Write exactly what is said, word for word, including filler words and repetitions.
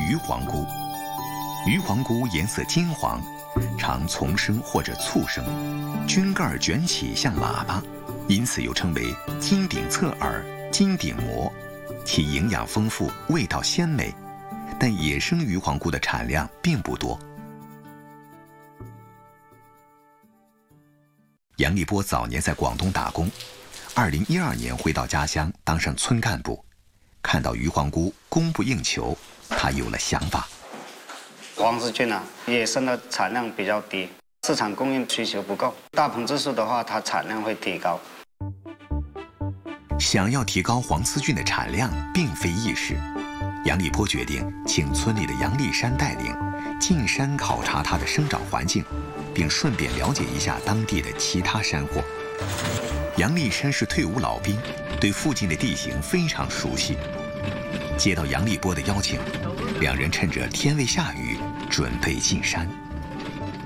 鱼黄菇。鱼黄菇颜色金黄，常丛生或者簇生，菌盖卷起像喇叭，因此又称为金顶侧耳、金顶蘑。其营养丰富，味道鲜美，但野生鱼黄菇的产量并不多。杨立波早年在广东打工，二零一二年回到家乡当上村干部，看到鱼黄菇供不应求，他有了想法。 黄丝菌啊，野生的产量比较低，市场供应需求不够。大棚制式的话，它产量会提高。 想要提高黄丝菌的产量，并非易事。杨立波决定请村里的杨立山带领，进山考察它的生长环境，并顺便了解一下当地的其他山货。杨立山是退伍老兵，对附近的地形非常熟悉。接到杨立波的邀请，两人趁着天未下雨，准备进山。